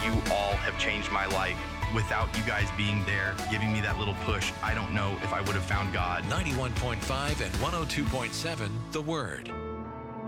you all have changed my life. Without you guys being there, giving me that little push, I don't know if I would have found God. 91.5 and 102.7 The Word.